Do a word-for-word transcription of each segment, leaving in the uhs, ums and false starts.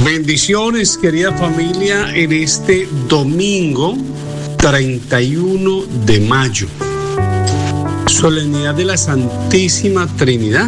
Bendiciones, querida familia, en este domingo treinta y uno de mayo, solemnidad de la Santísima Trinidad.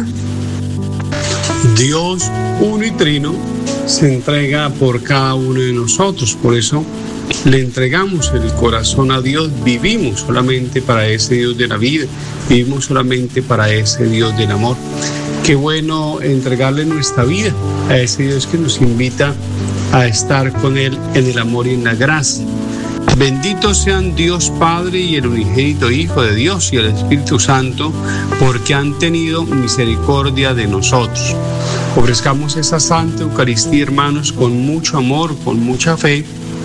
Dios uno y trino se entrega por cada uno de nosotros, por eso le entregamos el corazón a Dios. Vivimos solamente para ese Dios de la vida, vivimos solamente para ese Dios del amor. Qué bueno entregarle nuestra vida a ese Dios que nos invita a estar con Él en el amor y en la gracia. Benditos sean Dios Padre y el unigénito Hijo de Dios y el Espíritu Santo, porque han tenido misericordia de nosotros. Ofrezcamos esa Santa Eucaristía, hermanos, con mucho amor, con mucha fe,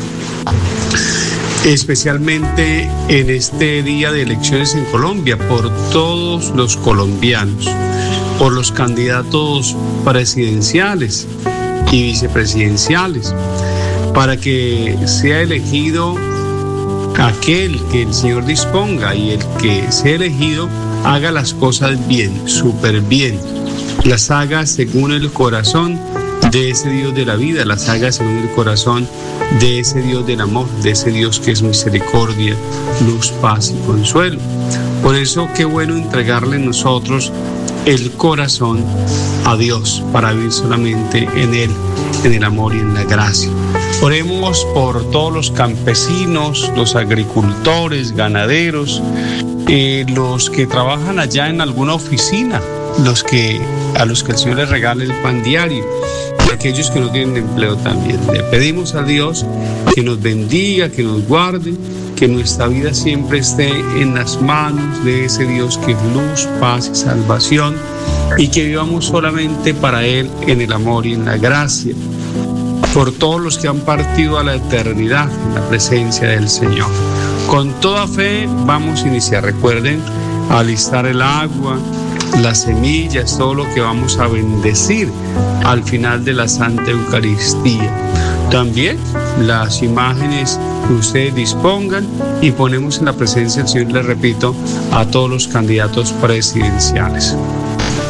especialmente en este día de elecciones en Colombia, por todos los colombianos, por los candidatos presidenciales y vicepresidenciales, para que sea elegido aquel que el Señor disponga, y el que sea elegido haga las cosas bien, súper bien, las haga según el corazón de ese Dios de la vida, las haga según el corazón de ese Dios del amor, de ese Dios que es misericordia, luz, paz y consuelo. Por eso qué bueno entregarle nosotros el corazón a Dios para vivir solamente en Él, en el amor y en la gracia. Oremos por todos los campesinos, los agricultores, ganaderos, eh, los que trabajan allá en alguna oficina, los que, a los que el Señor les regala el pan diario, y aquellos que no tienen empleo también. Le pedimos a Dios que nos bendiga, que nos guarde, que nuestra vida siempre esté en las manos de ese Dios que es luz, paz y salvación, y que vivamos solamente para Él en el amor y en la gracia. Por todos los que han partido a la eternidad en la presencia del Señor. Con toda fe vamos a iniciar. Recuerden alistar el agua, las semillas, todo lo que vamos a bendecir al final de la Santa Eucaristía. También las imágenes que ustedes dispongan, y ponemos en la presencia del Señor, les repito, a todos los candidatos presidenciales.